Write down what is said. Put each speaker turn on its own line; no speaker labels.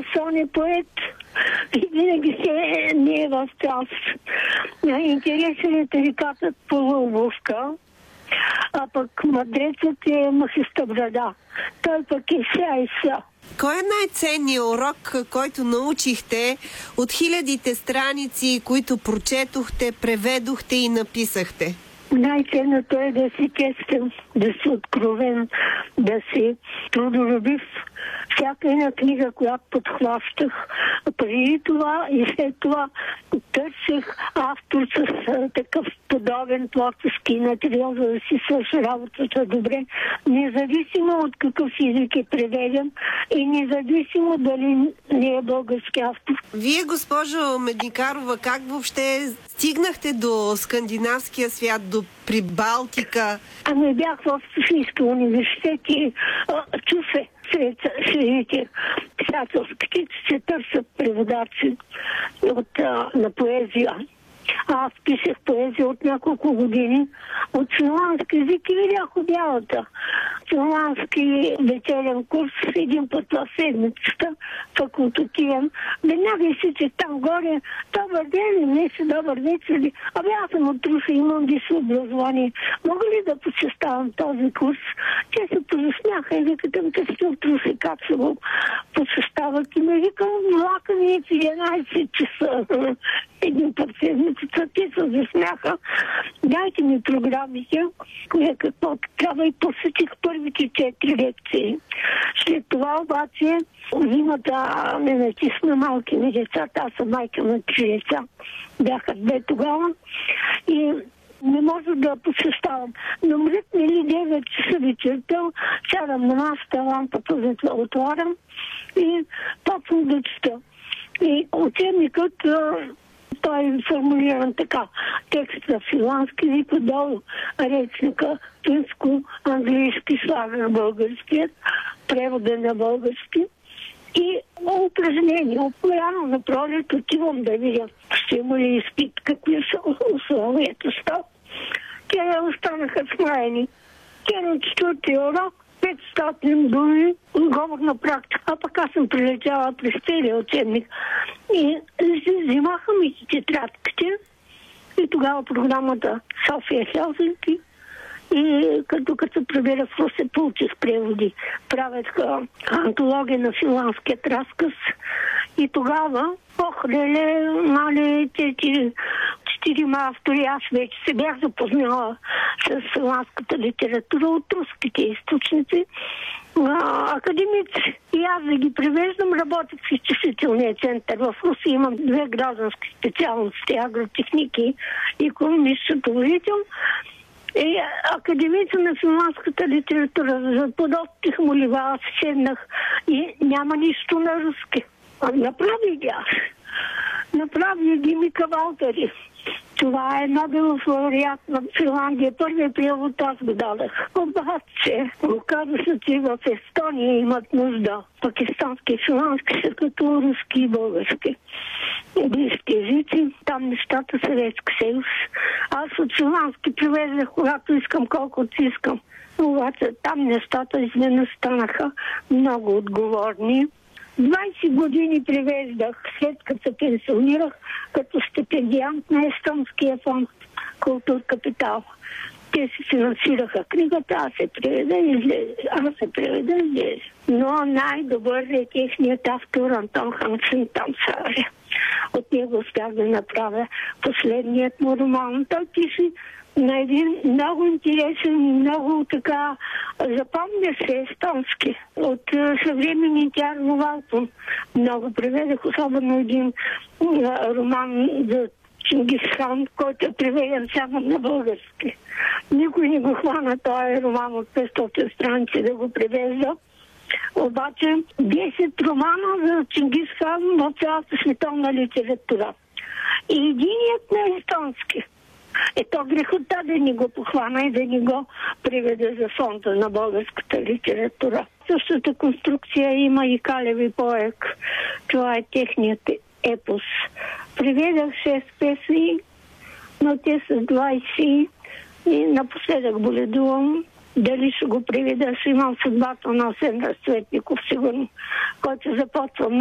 Сон е поет и винаги не е в час. Интересен е тарикатът по Лъвовка, а пък мъдрецът е Махиста брада. Той пък е ся и ся.
Кой е най-ценният урок, който научихте от хилядите страници, които прочетохте, преведохте и написахте?
Най-ценното е да си честен, да си откровен, да си трудолюбив. Всяка една книга, която подхващах, преди това и след това търсех автор с такъв подобен творчески материал, за да си свърши работата добре, независимо от какъв език е преведен и независимо дали не е български автор.
Вие, госпожо Медникарова, как въобще стигнахте до скандинавския свят, до Прибалтика?
Ами бях в Софийския университет и чусе средите писателските, се търсят преводачи на поезия. Аз писах поезия от няколко години. От финландски език и видях обявата. Финландски вечерен курс един път в седмицата, факултативен. Веднага изсичах там горе. Добър ден, не си добър вечер. Абе, аз съм от Руса, имам висше образование. Мога ли да посещавам този курс? Те се позасмяха и викат, те сте от Руса, как се го посещават. И ме викам, влака ми е 11 часа. Един път седмицата, те се засмяха. Дайте ми програмите, какво трябва, и посетих първите 4 лекции. След това обаче зимата ме натисна малки ми децата. Аз съм майка на 3 деца. Бяха 2 тогава и не може да посещавам. Но мрътни ли 9 часа вечерта, сядам на масата, лампата отварям и почвам да чета. И учебникът той е формулиран така. Текст на финландски език, отдолу речника, финско, английски, слагам българският, превода на български. И упражнение. Рано на пролет отивам да видя, ще има ли изпит, какви са условията става. Те останаха смаяни. Те на 4-ти урок 500 думи говорна практика. А пък аз съм прилетяла през целия учебник. И взимаха ми тетрадките. И тогава програмата София Хелсинки. И като се прибирах в Русе, получих преводи. Правех антология на финландският разказ. И тогава, тези 4 автори, аз вече се бях запознала с финландската литература от руските източници, академици. И аз да ги превеждам, работех в изчислителния център. В Русия имам 2 граждански специалности, агротехники и икономист-счетоводител. И академица на финландската литература. За подостих молива, аз седнах и няма нищо на руски. Направи ги аз. Направи ги Мика Валтери. Това е Нобелов лауреат на Финландия. Първият превод аз го дадах. Обаче, оказа се, че в Естония имат нужда. Пакистански и финландски са като руски и български. Близки езици. Там нещата са Съветски съюз. Аз от финландски превеждах, когато искам, колкото искам. Обаче там нещата изведнъж станаха много отговорни. 20 години превеждах, след като се пенсионирах, като стипендиант на Естонския фонд Култур Капитал. Те се финансираха книгата, аз се преведа и излезе. Но най-добър е техният автор Антон Хансен Тамсаре. От него успях да направя последният му роман. Той пише на един много интересен и много така запомня се естонски от съвременните Арно Валтон. Много преведах, особено един роман за Чингис Хан, който е преведен само на български. Никой не го хвана този роман от 500 страници да го превежда. Обаче 10 романа за Чингис Хан в цялата световна литература. И единият на естонски. Ето грехота да ни го похвана и да ни го приведе за фонда на българската литература. Същата конструкция има и Калеви поек. Това е техният епос. Приведах 6 песни, но те са 20 и напоследък боледувам. Дали ще го приведа, ще имам съдбата на Асен Разцветников, сигурно, който започва